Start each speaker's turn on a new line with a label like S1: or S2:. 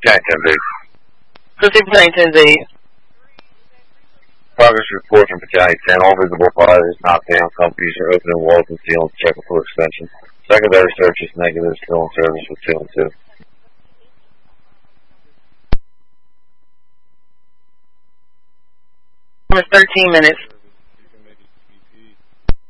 S1: Battalion 10Z.
S2: Proceed, Battalion 10Z.
S1: Progress report from Battalion 10. All visible fire is not down. Companies are opening walls and sealing. Checking for extension. Secondary search is negative. Still in service with 2 and 2.
S2: Almost 13 minutes.